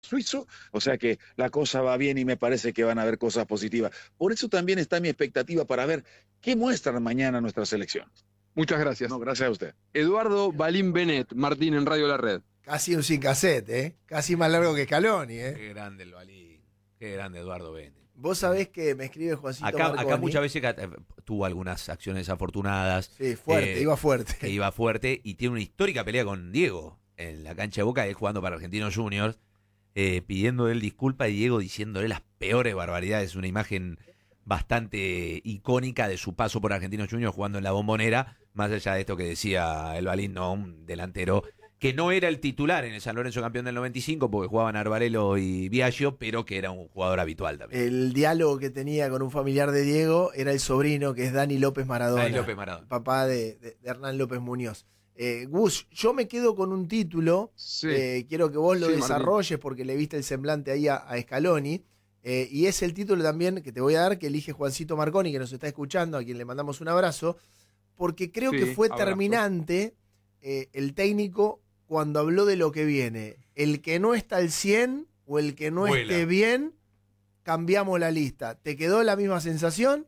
suizo, o sea que la cosa va bien y me parece que van a haber cosas positivas. Por eso también está mi expectativa para ver qué muestran mañana nuestra selección. Muchas gracias. No, gracias a usted. Eduardo Balín Benet, Martín, en Radio La Red. Casi un sin cassette, ¿eh? Casi más largo que Scaloni, ¿eh? Qué grande el Balín. Qué grande Eduardo Bene. Vos sabés que me escribe Juancito Acá Marconi. muchas veces tuvo algunas acciones afortunadas. Sí, fuerte, iba fuerte. Que iba fuerte y tiene una histórica pelea con Diego en la cancha de Boca, él jugando para Argentinos Juniors, pidiendo él disculpas y Diego diciéndole las peores barbaridades. Una imagen bastante icónica de su paso por Argentinos Juniors jugando en la Bombonera, más allá de esto que decía el Balín, no, un delantero que no era el titular en el San Lorenzo campeón del 95 porque jugaban Arbarelo y Biagio, pero que era un jugador habitual también. El diálogo que tenía con un familiar de Diego era el sobrino, que es Dani López Maradona. Dani López Maradona. Papá de Hernán López Muñoz. Gus, yo me quedo con un título, Sí. quiero que vos lo Sí, desarrolles porque le viste el semblante ahí a Scaloni, y es el título también que te voy a dar, que elige Juancito Marconi, que nos está escuchando, a quien le mandamos un abrazo, porque creo Sí, que fue abrazo. terminante el técnico cuando habló de lo que viene. El que no está al 100 o el que no Vuela. esté bien, cambiamos la lista. ¿Te quedó la misma sensación?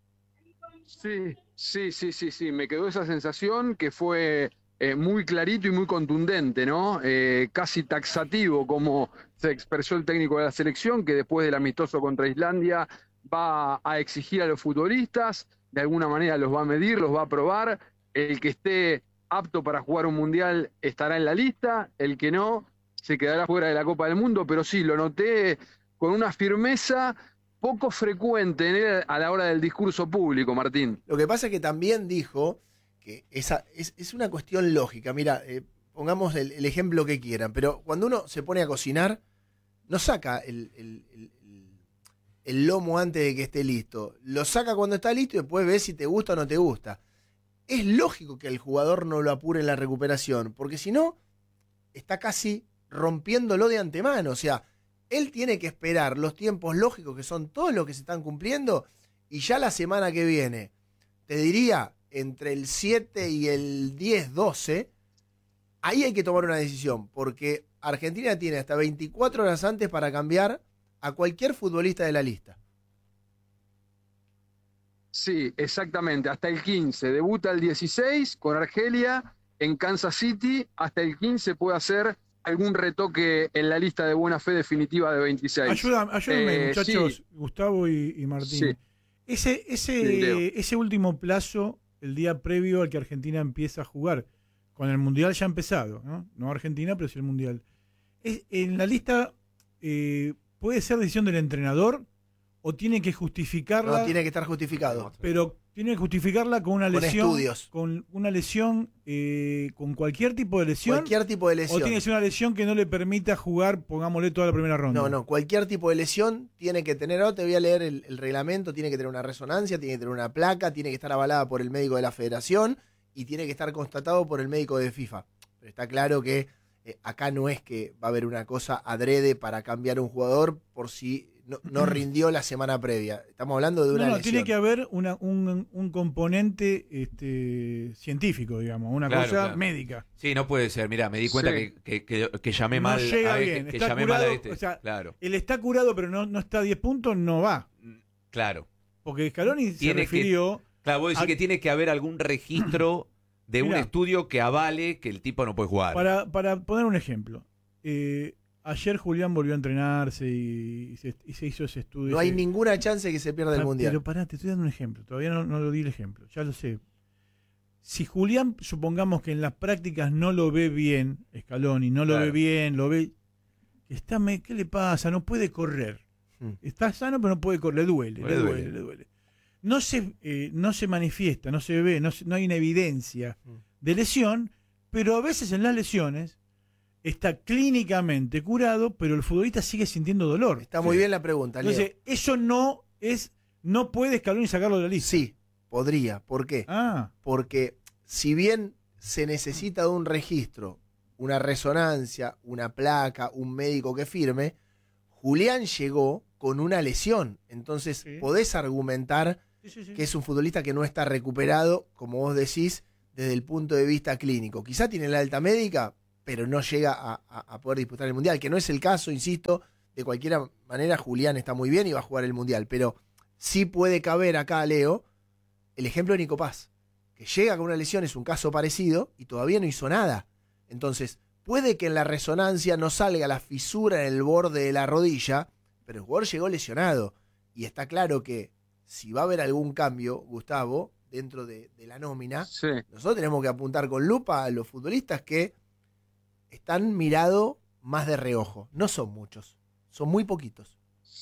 Sí. Me quedó esa sensación que fue muy clarito y muy contundente, ¿no? Casi taxativo como se expresó el técnico de la selección, que después del amistoso contra Islandia va a exigir a los futbolistas, de alguna manera los va a medir, los va a probar. El que esté apto para jugar un mundial estará en la lista, el que no se quedará fuera de la Copa del Mundo, pero sí, lo noté con una firmeza poco frecuente en él a la hora del discurso público, Martín. Lo que pasa es que también dijo que esa es una cuestión lógica. Mira, pongamos el ejemplo que quieran, pero cuando uno se pone a cocinar, no saca el lomo antes de que esté listo. Lo saca cuando está listo y después ves si te gusta o no te gusta. Es lógico que el jugador no lo apure en la recuperación, porque si no, está casi rompiéndolo de antemano. O sea, él tiene que esperar los tiempos lógicos, que son todos los que se están cumpliendo, y ya la semana que viene, te diría, entre el 7 y el 10-12, ahí hay que tomar una decisión, porque Argentina tiene hasta 24 horas antes para cambiar a cualquier futbolista de la lista. Sí, exactamente, hasta el 15. Debuta el 16 con Argelia en Kansas City. Hasta el 15 puede hacer algún retoque en la lista de buena fe definitiva de 26. Ayúdenme, muchachos, sí. Gustavo y Martín. Sí. Ese último plazo, el día previo al que Argentina empieza a jugar, con el Mundial ya empezado, no Argentina, pero sí el Mundial. En la lista puede ser decisión del entrenador o tiene que justificarla. No, tiene que estar justificado. Pero tiene que justificarla con una Con lesión. estudios. Con una lesión, con cualquier tipo de lesión. Cualquier tipo de lesión. O tiene que ser una lesión que no le permita jugar, pongámosle, toda la primera ronda. No, cualquier tipo de lesión tiene que tener, ahora te voy a leer el reglamento, tiene que tener una resonancia, tiene que tener una placa, tiene que estar avalada por el médico de la federación y tiene que estar constatado por el médico de FIFA. Pero está claro que acá no es que va a haber una cosa adrede para cambiar un jugador por si no rindió la semana previa. Estamos hablando de una lesión. Tiene que haber un componente científico, digamos, una cosa médica. Sí, no puede ser. Mirá, me di cuenta que llamé mal. No llega bien. Que Está llamé curado, mal a este. o sea, claro. Él está curado, pero no está a 10 puntos, no va. Claro. Porque Scaloni se refirió... Claro, vos decís que tiene que haber algún registro de un estudio que avale que el tipo no puede jugar. Para poner un ejemplo, ayer Julián volvió a entrenarse y se hizo ese estudio. No hay ninguna chance que se pierda el Mundial. Pero pará, te estoy dando un ejemplo. Todavía no lo di el ejemplo, ya lo sé. Si Julián, supongamos que en las prácticas no lo ve bien, Scaloni, no lo ve bien, lo ve... ¿Qué le pasa? No puede correr. Está sano, pero no puede correr. Le duele. No se manifiesta, no se ve, no hay una evidencia de lesión, pero a veces en las lesiones está clínicamente curado, pero el futbolista sigue sintiendo dolor. Está muy bien la pregunta, Leo. Entonces, eso no puede Scaloni sacarlo de la lista. Sí, podría. ¿Por qué? Porque si bien se necesita de un registro, una resonancia, una placa, un médico que firme, Julián llegó con una lesión. Entonces podés argumentar que es un futbolista que no está recuperado, como vos decís, desde el punto de vista clínico. Quizá tiene la alta médica, pero no llega a poder disputar el Mundial, que no es el caso, insisto. De cualquier manera, Julián está muy bien y va a jugar el Mundial, pero sí puede caber acá, Leo, el ejemplo de Nico Paz, que llega con una lesión, es un caso parecido, y todavía no hizo nada. Entonces, puede que en la resonancia no salga la fisura en el borde de la rodilla, pero el jugador llegó lesionado, y está claro que si va a haber algún cambio, Gustavo, dentro de la nómina, sí, nosotros tenemos que apuntar con lupa a los futbolistas que están mirados más de reojo. No son muchos. Son muy poquitos.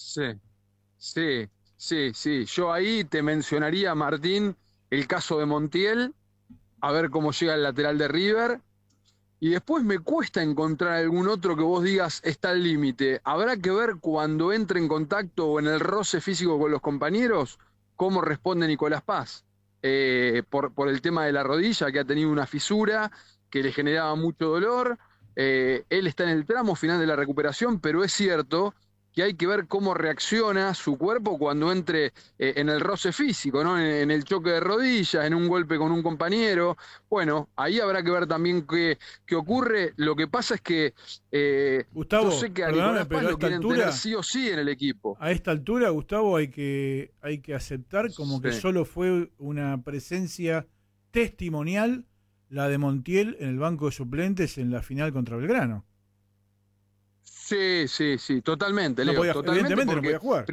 Sí. Yo ahí te mencionaría, Martín, el caso de Montiel, a ver cómo llega el lateral de River, y después me cuesta encontrar algún otro que vos digas está al límite. Habrá que ver cuando entre en contacto o en el roce físico con los compañeros, cómo responde Nicolás Paz. Por el tema de la rodilla, que ha tenido una fisura, que le generaba mucho dolor. Él está en el tramo final de la recuperación, pero es cierto que hay que ver cómo reacciona su cuerpo cuando entre en el roce físico, ¿no? En el choque de rodillas, en un golpe con un compañero. Bueno, ahí habrá que ver también qué ocurre. Lo que pasa es que Gustavo, yo sé que a Nicolás Paz lo quieren tener sí o sí en el equipo. A esta altura, Gustavo, hay que aceptar como que solo fue una presencia testimonial la de Montiel en el banco de suplentes en la final contra Belgrano. Sí, totalmente, Leo. Evidentemente no podía jugar.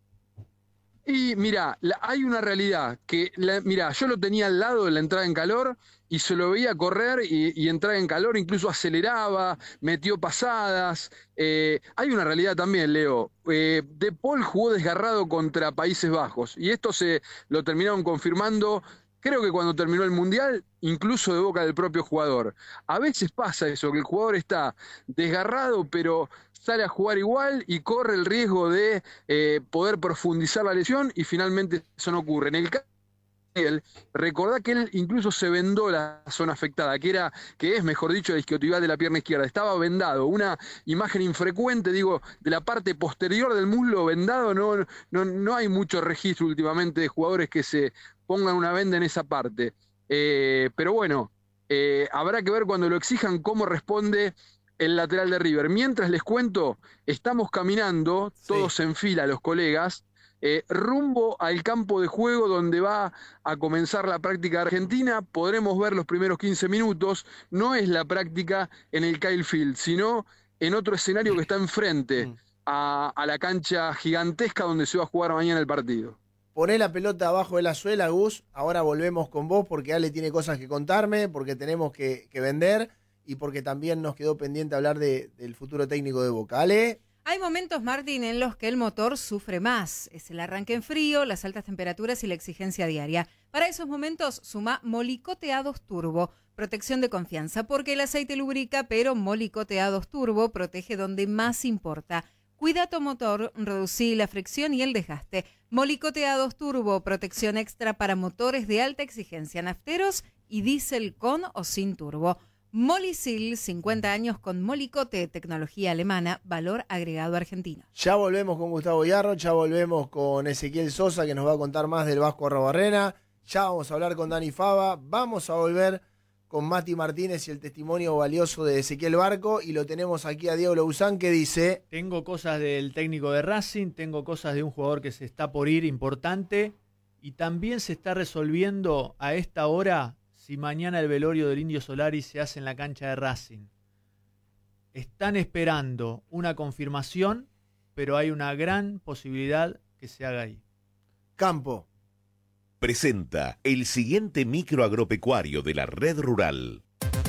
Y mira, hay una realidad que, mira, yo lo tenía al lado de la entrada en calor y se lo veía correr y entrar en calor, incluso aceleraba, metió pasadas. Hay una realidad también, Leo. De Paul jugó desgarrado contra Países Bajos y esto se lo terminaron confirmando. Creo que cuando terminó el Mundial, incluso de boca del propio jugador. A veces pasa eso, que el jugador está desgarrado, pero sale a jugar igual y corre el riesgo de poder profundizar la lesión y finalmente eso no ocurre. En el caso de él, recordá que él incluso se vendó la zona afectada, que es, mejor dicho, la isquiotibial de la pierna izquierda. Estaba vendado, una imagen infrecuente, digo, de la parte posterior del muslo vendado. No hay mucho registro últimamente de jugadores que se pongan una venda en esa parte. Pero bueno, habrá que ver cuando lo exijan cómo responde el lateral de River. Mientras les cuento, estamos caminando, todos en fila, los colegas, rumbo al campo de juego donde va a comenzar la práctica argentina. Podremos ver los primeros 15 minutos. No es la práctica en el Kyle Field, sino en otro escenario que está enfrente a la cancha gigantesca donde se va a jugar mañana el partido. Poné la pelota abajo de la suela, Gus. Ahora volvemos con vos porque Ale tiene cosas que contarme, porque tenemos que vender y porque también nos quedó pendiente hablar del futuro técnico de Boca. Ale. Hay momentos, Martín, en los que el motor sufre más. Es el arranque en frío, las altas temperaturas y la exigencia diaria. Para esos momentos, suma Molicoteados Turbo, protección de confianza, porque el aceite lubrica, pero Molicoteados Turbo protege donde más importa. Cuida tu motor, reducí la fricción y el desgaste. Molicoteados Turbo, protección extra para motores de alta exigencia, nafteros y diésel con o sin turbo. Molisil, 50 años con Molicote, tecnología alemana, valor agregado argentino. Ya volvemos con Gustavo Yarro, ya volvemos con Ezequiel Sosa, que nos va a contar más del Vasco Arrobarrena. Ya vamos a hablar con Dani Fava, vamos a volver con Mati Martínez y el testimonio valioso de Ezequiel Barco, y lo tenemos aquí a Diego Louzán, que dice: tengo cosas del técnico de Racing, tengo cosas de un jugador que se está por ir importante, y también se está resolviendo a esta hora si mañana el velorio del Indio Solari se hace en la cancha de Racing. Están esperando una confirmación, pero hay una gran posibilidad que se haga ahí. Campo presenta el siguiente micro agropecuario de la Red Rural.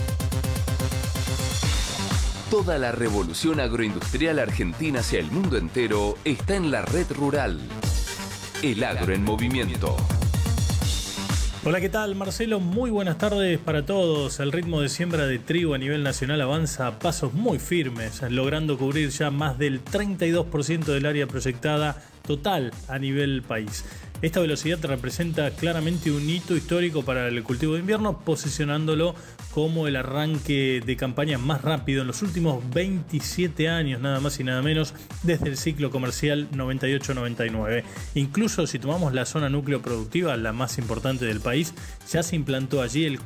Toda la revolución agroindustrial argentina hacia el mundo entero está en la Red Rural. El agro en movimiento. Hola, ¿qué tal? Marcelo, muy buenas tardes para todos. El ritmo de siembra de trigo a nivel nacional avanza a pasos muy firmes, logrando cubrir ya más del 32% del área proyectada total a nivel país. Esta velocidad representa claramente un hito histórico para el cultivo de invierno, posicionándolo como el arranque de campaña más rápido en los últimos 27 años, nada más y nada menos, desde el ciclo comercial 98-99. Incluso si tomamos la zona núcleo productiva, la más importante del país, ya se implantó allí el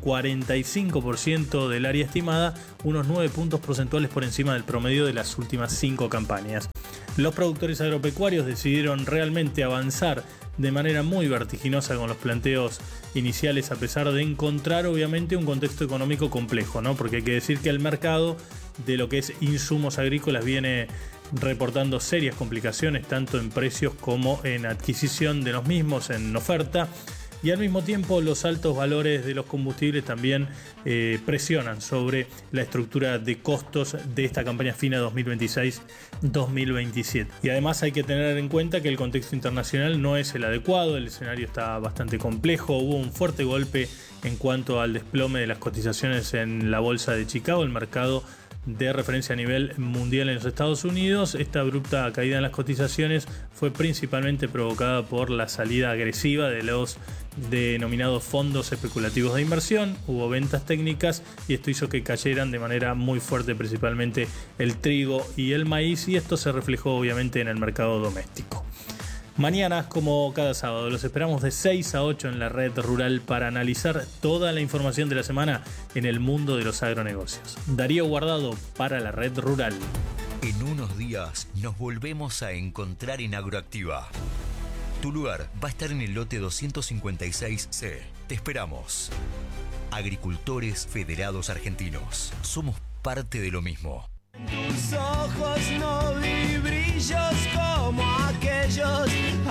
45% del área estimada, unos 9 puntos porcentuales por encima del promedio de las últimas 5 campañas. Los productores agropecuarios decidieron realmente avanzar de manera muy vertiginosa con los planteos iniciales, a pesar de encontrar obviamente un contexto económico complejo, ¿no? Porque hay que decir que el mercado de lo que es insumos agrícolas viene reportando serias complicaciones tanto en precios como en adquisición de los mismos, en oferta. Y al mismo tiempo los altos valores de los combustibles también presionan sobre la estructura de costos de esta campaña fina 2026-2027. Y además hay que tener en cuenta que el contexto internacional no es el adecuado, el escenario está bastante complejo, hubo un fuerte golpe en cuanto al desplome de las cotizaciones en la bolsa de Chicago, el mercado de referencia a nivel mundial en los Estados Unidos. Esta abrupta caída en las cotizaciones fue principalmente provocada por la salida agresiva de los denominados fondos especulativos de inversión. Hubo ventas técnicas y esto hizo que cayeran de manera muy fuerte principalmente el trigo y el maíz, y esto se reflejó obviamente en el mercado doméstico. Mañana, como cada sábado, los esperamos de 6 a 8 en la Red Rural para analizar toda la información de la semana en el mundo de los agronegocios. Darío Guardado para la Red Rural. En unos días nos volvemos a encontrar en Agroactiva. Tu lugar va a estar en el lote 256C. Te esperamos. Agricultores Federados Argentinos. Somos parte de lo mismo. Tus ojos no vi brillos como aquellos.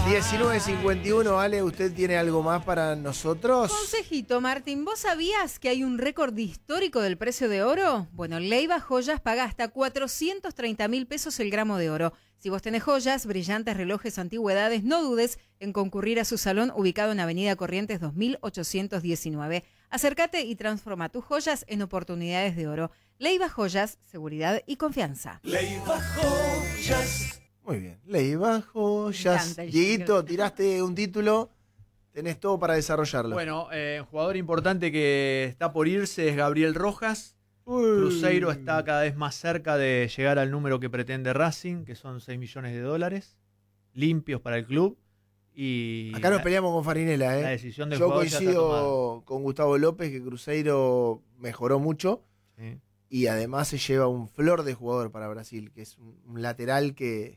19:51, Ale, ¿usted tiene algo más para nosotros? Consejito, Martín, ¿vos sabías que hay un récord histórico del precio de oro? Bueno, Leiva Joyas paga hasta 430.000 pesos el gramo de oro. Si vos tenés joyas, brillantes, relojes, antigüedades, no dudes en concurrir a su salón ubicado en Avenida Corrientes 2819. Acércate y transforma tus joyas en oportunidades de oro. Leiva Joyas, seguridad y confianza. Leiva Joyas. Muy bien, Leiva Joyas. Dieguito, tiraste un título, tenés todo para desarrollarlo. Bueno, un jugador importante que está por irse es Gabriel Rojas. Cruzeiro está cada vez más cerca de llegar al número que pretende Racing, que son 6 millones de dólares limpios para el club. Y acá nos peleamos con Farinela, La decisión del Yo jugador ya está coincido tomada. con Gustavo López que Cruzeiro mejoró mucho, Sí. y además se lleva un flor de jugador para Brasil, que es un lateral que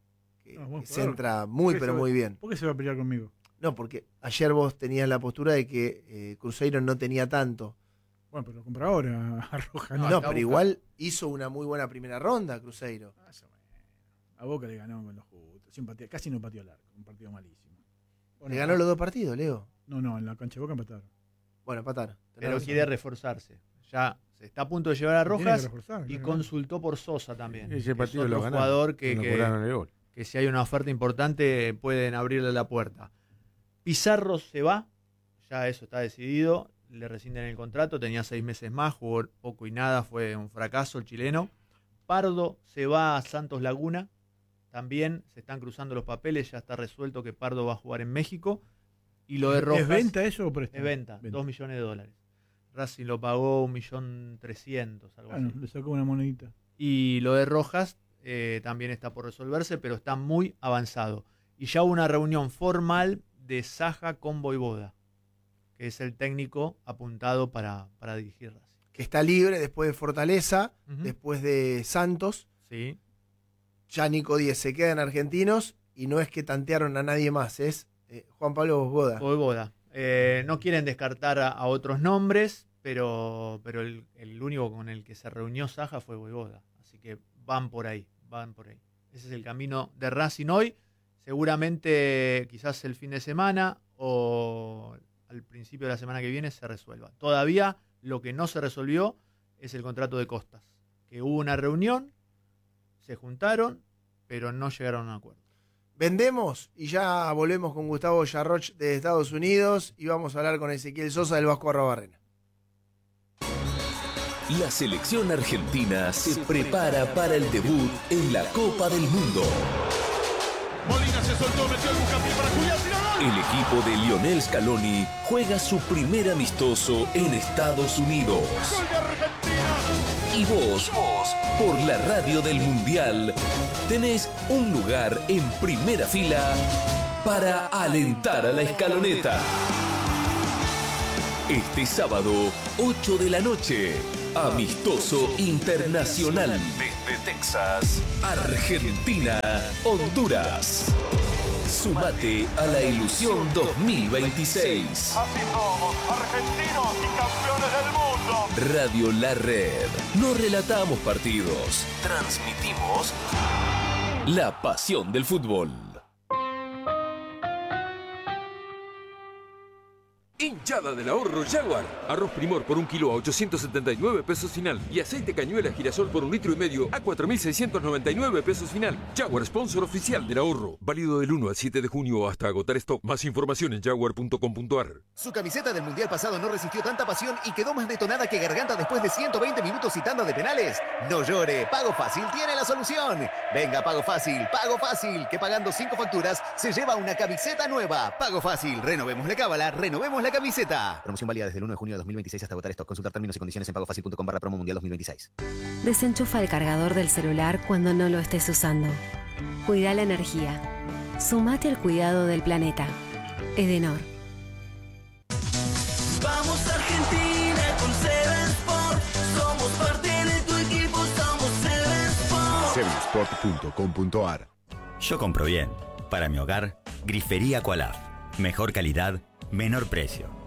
centra muy pero muy bien. ¿Por qué se va a pelear conmigo? No, porque ayer vos tenías la postura de que Cruzeiro no tenía tanto. Bueno, pero lo compra ahora a Roja. No, pero igual hizo una muy buena primera ronda Cruzeiro. A Boca le ganó con los justos. Casi no pateó el arco. Un partido malísimo. Le ganó los dos partidos, Leo. No, en la cancha de Boca empataron. Bueno, empataron. Pero quiere reforzarse. Ya se está a punto de llevar a Rojas y consultó por Sosa también. Ese partido es otro lo ganaron. jugador que si hay una oferta importante pueden abrirle la puerta. Pizarro se va, ya eso está decidido. Le rescinden el contrato, tenía 6 meses más, jugó poco y nada, fue un fracaso el chileno. Pardo se va a Santos Laguna, también se están cruzando los papeles, ya está resuelto que Pardo va a jugar en México. Y lo de Rojas, ¿Es venta eso o préstamo? Es venta, 2 millones de dólares. Racing lo pagó 1.300.000, algo así. Le sacó una monedita. Y lo de Rojas también está por resolverse, pero está muy avanzado. Y ya hubo una reunión formal de Saja con Voivoda, que es el técnico apuntado para dirigir Racing. Que está libre después de Fortaleza, después de Santos. Sí. Ya Nico Díez se queda en Argentinos y no es que tantearon a nadie más, es Juan Pablo Voivoda. No quieren descartar a otros nombres, pero el único con el que se reunió Saja fue Voivoda. Así que van por ahí. Ese es el camino de Racing hoy. Seguramente quizás el fin de semana o al principio de la semana que viene se resuelva. Todavía lo que no se resolvió es el contrato de Costas, que hubo una reunión, se juntaron, pero no llegaron a un acuerdo. Vendemos y ya volvemos con Gustavo Yarroch de Estados Unidos y vamos a hablar con Ezequiel Sosa del Vasco Arrobarrena. La selección argentina se prepara para el debut en la Copa del Mundo. Molina se soltó, metió el buscapié para Julián. El equipo de Lionel Scaloni juega su primer amistoso en Estados Unidos. ¡Gol de Argentina! Y vos, por la radio del Mundial, tenés un lugar en primera fila para alentar a la escaloneta. Este sábado, 8 de la noche, amistoso internacional desde Texas, Argentina, Honduras. Sumate a la ilusión 2026. Así somos, argentinos y campeones del mundo. Radio La Red. No relatamos partidos, transmitimos la pasión del fútbol. Hinchada del ahorro Jaguar. Arroz Primor por 1 kilo a 879 pesos final. Y aceite cañuela girasol por 1,5 litros a 4.699 pesos final. Jaguar, sponsor oficial del ahorro. Válido del 1 al 7 de junio hasta agotar stock. Más información en jaguar.com.ar. Su camiseta del Mundial pasado no resistió tanta pasión y quedó más detonada que Garganta después de 120 minutos y tanda de penales. No llore, Pago Fácil tiene la solución. Venga, Pago Fácil, que pagando 5 facturas se lleva una camiseta nueva. Pago Fácil, renovemos la cábala, renovemos la camiseta. Promoción válida desde el 1 de junio de 2026 hasta agotar stock. Consultar términos y condiciones en pagofacil.com/promo mundial 2026. Desenchufa el cargador del celular cuando no lo estés usando. Cuida la energía. Sumate al cuidado del planeta. Edenor. Vamos Argentina con Seven Sport. Somos parte de tu equipo, somos Seven Sport. Sevensport.com.ar. Yo compro bien. Para mi hogar, Grifería Qualaf. Mejor calidad, menor precio.